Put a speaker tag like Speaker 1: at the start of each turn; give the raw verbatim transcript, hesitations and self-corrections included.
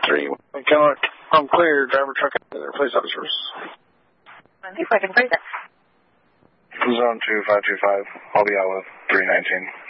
Speaker 1: three. Can I'm clear, driver, truck, and their police officers.
Speaker 2: One two five, can clear that.
Speaker 3: Zone two five two five, I'll be out with three nineteen.